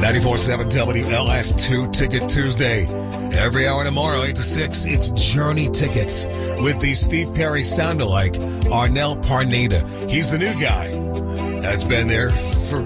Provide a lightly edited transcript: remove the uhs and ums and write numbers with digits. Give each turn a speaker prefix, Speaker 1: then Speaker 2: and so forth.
Speaker 1: 94.7 WLS2 Ticket Tuesday. Every hour tomorrow, 8 to 6, it's Journey Tickets with the Steve Perry sound-alike, Arnel Parnada. He's the new guy that's been there